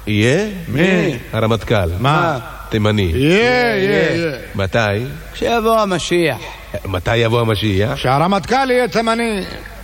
יהיה? מי? הרמטכ"ל. מה? תימני. יהיה. מתי? כשיבוא המשיח. מתי יבוא המשיח? שהרמטכ"ל יהיה תימני.